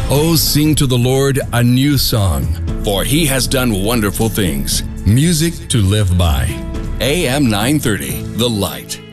Oh, sing to the Lord a new song, for he has done wonderful things. Music to live by. AM 930, The Light.